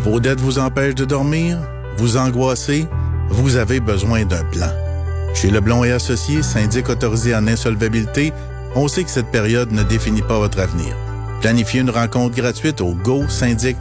Vos dettes vous empêchent de dormir? Vous angoissez? Vous avez besoin d'un plan. Chez Leblond et Associés, syndic autorisé en insolvabilité, on sait que cette période ne définit pas votre avenir. Planifiez une rencontre gratuite au GoSyndic